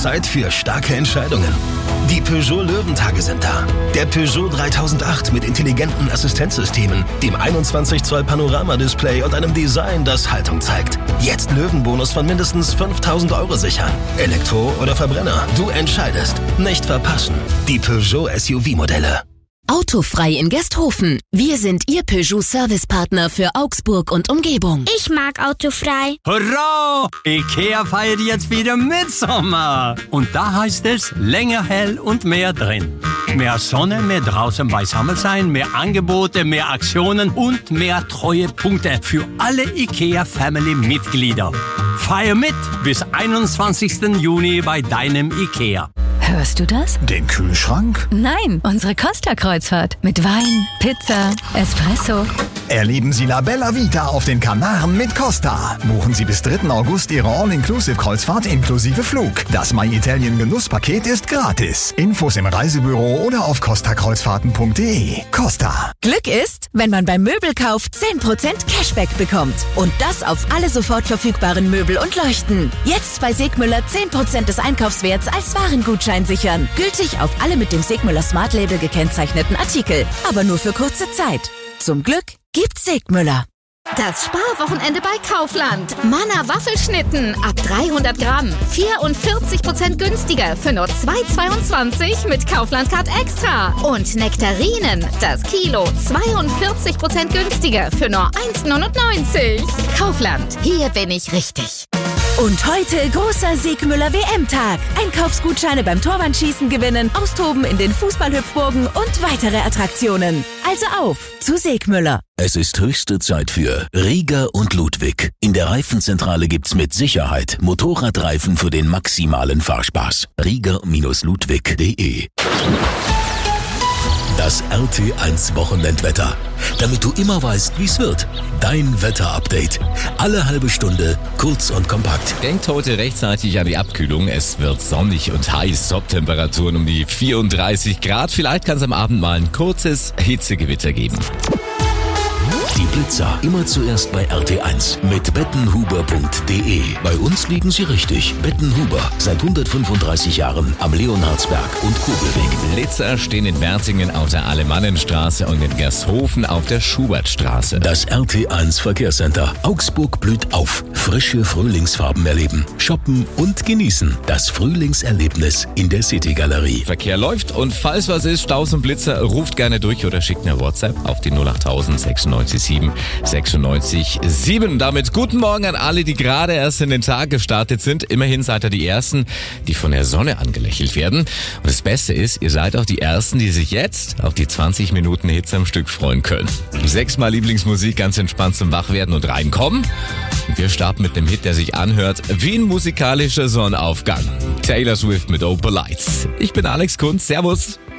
Zeit für starke Entscheidungen. Die Peugeot Löwentage sind da. Der Peugeot 3008 mit intelligenten Assistenzsystemen, dem 21 Zoll Panoramadisplay und einem Design, das Haltung zeigt. Jetzt Löwenbonus von mindestens 5.000 € sichern. Elektro oder Verbrenner, du entscheidest. Nicht verpassen. Die Peugeot SUV-Modelle. Autofrei in Gersthofen. Wir sind Ihr Peugeot-Servicepartner für Augsburg und Umgebung. Ich mag Autofrei. Hurra! IKEA feiert jetzt wieder Mitsommer. Und da heißt es länger hell und mehr drin. Mehr Sonne, mehr draußen beisammen sein, mehr Angebote, mehr Aktionen und mehr Treuepunkte für alle IKEA-Family-Mitglieder. Feier mit bis 21. Juni bei deinem IKEA. Hörst du das? Den Kühlschrank? Nein, unsere Costa-Kreuzfahrt. Mit Wein, Pizza, Espresso. Erleben Sie La Bella Vita auf den Kanaren mit Costa. Buchen Sie bis 3. August Ihre All-Inclusive-Kreuzfahrt inklusive Flug. Das My Italien Genusspaket ist gratis. Infos im Reisebüro oder auf costakreuzfahrten.de. Costa. Glück ist, wenn man beim Möbelkauf 10% Cashback bekommt. Und das auf alle sofort verfügbaren Möbel und Leuchten. Jetzt bei Segmüller 10% des Einkaufswerts als Warengutschein sichern. Gültig auf alle mit dem Segmüller Smart Label gekennzeichneten Artikel. Aber nur für kurze Zeit. Zum Glück gibt's Segmüller. Das Sparwochenende bei Kaufland. Manna Waffelschnitten ab 300 Gramm. 44% günstiger für nur 2,22 mit Kaufland Card Extra. Und Nektarinen, das Kilo, 42% günstiger für nur 1,99. Kaufland, hier bin ich richtig. Und heute großer Segmüller WM-Tag. Einkaufsgutscheine beim Torwandschießen gewinnen, austoben in den Fußballhüpfburgen und weitere Attraktionen. Also auf zu Segmüller. Es ist höchste Zeit für Rieger und Ludwig. In der Reifenzentrale gibt's mit Sicherheit Motorradreifen für den maximalen Fahrspaß. Rieger-ludwig.de. Das RT1 Wochenendwetter. Damit du immer weißt, wie's wird. Dein Wetterupdate. Alle halbe Stunde, kurz und kompakt. Denkt heute rechtzeitig an die Abkühlung. Es wird sonnig und heiß. Top-Temperaturen um die 34 Grad. Vielleicht kann es am Abend mal ein kurzes Hitzegewitter geben. Die Blitzer immer zuerst bei RT1 mit bettenhuber.de. Bei uns liegen sie richtig. Bettenhuber, seit 135 Jahren am Leonhardsberg und Kobelweg. Blitzer stehen in Wertingen auf der Alemannenstraße und in Gersthofen auf der Schubertstraße. Das RT1 Verkehrscenter. Augsburg blüht auf. Frische Frühlingsfarben erleben, shoppen und genießen. Das Frühlingserlebnis in der City-Galerie. Verkehr läuft und falls was ist, Staus und Blitzer, ruft gerne durch oder schickt eine WhatsApp auf die 08000 96 96 7. Damit guten Morgen an alle, die gerade erst in den Tag gestartet sind. Immerhin seid ihr die Ersten, die von der Sonne angelächelt werden. Und das Beste ist, ihr seid auch die Ersten, die sich jetzt auf die 20 Minuten Hitze am Stück freuen können. 6-mal Lieblingsmusik ganz entspannt zum Wachwerden und reinkommen. Und wir starten mit einem Hit, der sich anhört wie ein musikalischer Sonnenaufgang. Taylor Swift mit Opal Lights. Ich bin Alex Kunz. Servus.